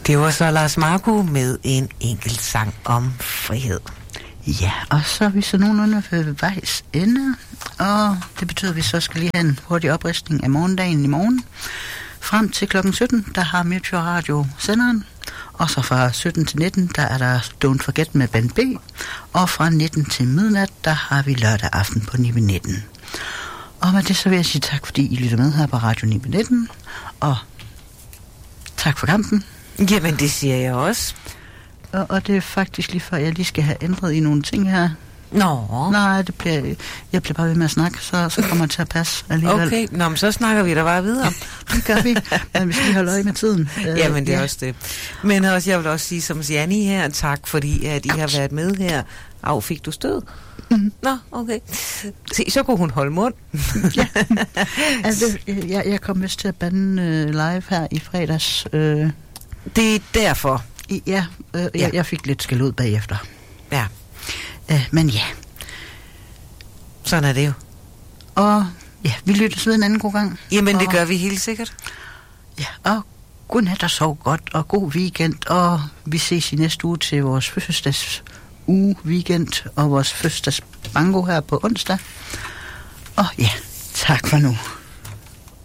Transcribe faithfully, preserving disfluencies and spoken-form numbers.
Det var så Lars Marco med en enkelt sang om frihed. Ja, og så er vi så nogenlunde ved vejs ende, og det betyder, at vi så skal lige have en hurtig opristning af morgendagen i morgen. Frem til klokken sytten, der har Mutual Radio senderen, og så fra sytten til nitten, der er der Don't Forget med Band B, og fra nitten til midnat, der har vi lørdag aften på ni nitten. Og med det så vil jeg sige tak, fordi I lytter med her på Radio ni nitten, og tak for kampen. Jamen, det siger jeg også. Og, og det er faktisk lige før, jeg lige skal have ændret i nogle ting her. Nå. Nej, det bliver, jeg bliver bare ved med at snakke, så, så kommer det til at passe alligevel. Okay, nå, men så snakker vi da bare videre. Det gør vi, men vi skal lige holde øje med tiden. Jamen, det er ja. også det. Men også, jeg vil også sige som Janni her, tak fordi, at I har været med her. Au, fik du stød? Mm. Nå, okay. Se, så kunne hun holde mund. Ja. Altså, jeg, jeg kom vist til at bande uh, live her i fredags. Uh, det er derfor. I, ja, uh, ja, jeg, jeg fik lidt skæld ud bagefter. Ja. Uh, men ja. Sådan er det jo. Og ja, vi lyttes ved en anden god gang. Jamen, og, det gør vi helt sikkert. Ja, og godnat og sov godt, og god weekend, og vi ses i næste uge til vores fødselsdags uge, weekend, og vores fødselsdags bango her på onsdag. Og ja, tak for nu.